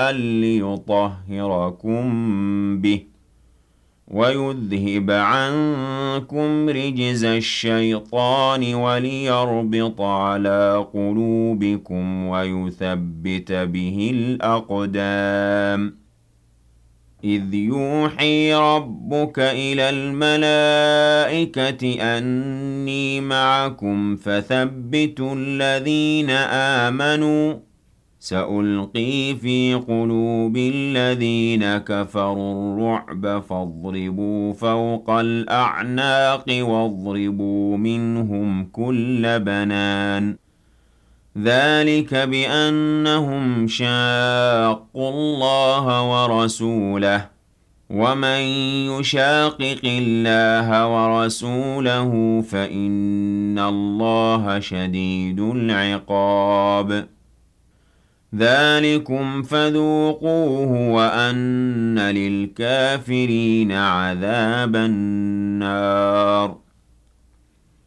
ليطهركم به ويذهب عنكم رجز الشيطان وليربط على قلوبكم ويثبت به الأقدام إذ يوحي ربك إلى الملائكة أني معكم فثبتوا الذين آمنوا سألقي في قلوب الذين كفروا الرعب فاضربوا فوق الأعناق واضربوا منهم كل بنان ذلك بأنهم شاقوا الله ورسوله ومن يشاقق الله ورسوله فإن الله شديد العقاب ذلكم فذوقوه وأن للكافرين عذاب النار